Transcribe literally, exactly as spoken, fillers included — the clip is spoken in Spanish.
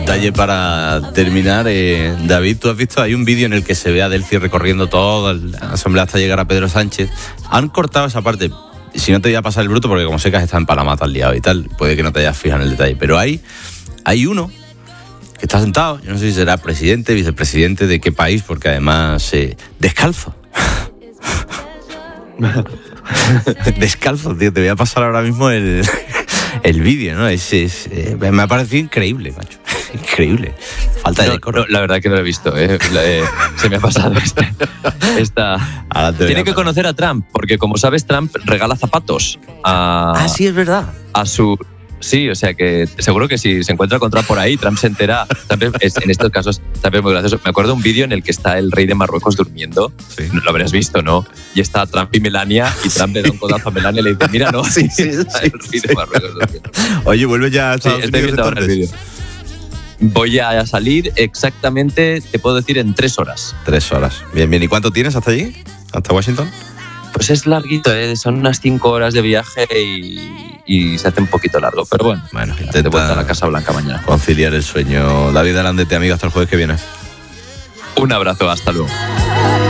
detalle para terminar, eh, David, tú has visto, hay un vídeo en el que se ve a Delcy recorriendo toda la asamblea hasta llegar a Pedro Sánchez. Han cortado esa parte. Si no te voy a pasar el bruto, porque como sé que has estado en Panamá tal liado y tal, puede que no te hayas fijado en el detalle. Pero hay, hay uno que está sentado, yo no sé si será presidente, vicepresidente de qué país, porque además eh, descalzo. Descalzo, tío, te voy a pasar ahora mismo el, el vídeo, ¿no? Es, es, eh, me ha parecido increíble, macho. Increíble. Falta de no, decoro. No, la verdad que no lo he visto, eh. Eh, se me ha pasado esta. esta. Tiene que conocer a Trump, porque como sabes, Trump regala zapatos a. Ah, sí, es verdad. A su. Sí, o sea que seguro que si se encuentra con Trump por ahí, Trump se entera. Trump es, en estos casos, Trump es muy gracioso. Me acuerdo de un vídeo en el que está el rey de Marruecos durmiendo. Sí. Lo habrás visto, ¿no? Y está Trump y Melania, y Trump le da un codazo a Melania y le dice, mira, no, sí, sí, está sí, el rey sí. de Marruecos durmiendo. Oye, vuelve ya a Estados sí, estoy viendo ahora el vídeo. Voy a salir exactamente, te puedo decir, en tres horas. Tres horas. Bien, bien. ¿Y cuánto tienes hasta allí? ¿Hasta Washington? Pues es larguito, ¿eh? Son unas cinco horas de viaje y, y se hace un poquito largo. Pero bueno, bueno intenta de vuelta a la Casa Blanca mañana. Conciliar el sueño. David Arándete, amigo, hasta el jueves que viene. Un abrazo, hasta luego.